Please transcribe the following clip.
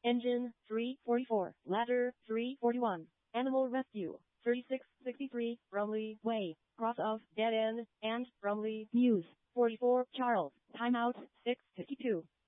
Engine 344, ladder 341, animal rescue 3663, Bromley Way, cross of dead end, and Bromley News 44, Charles, timeout 6:52.